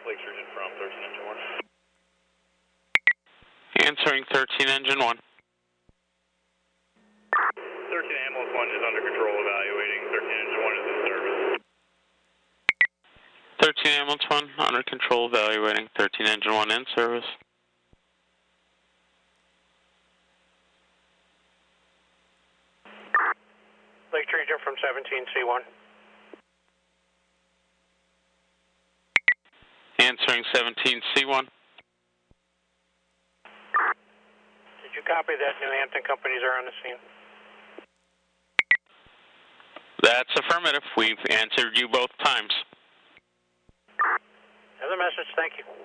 Lake Sturgeon from 13 Engine 1. Answering 13 Engine 1. 13 Ambulance 1 is under control, evaluating. 13 Engine 1 is in service. 13 Ambulance 1, under control, evaluating. 13 Engine 1 in service. Lake Sturgeon from 17C1. Answering 17C1. Did you copy that New Hampton companies are on the scene? That's affirmative. We've answered you both times. Have the message. Thank you.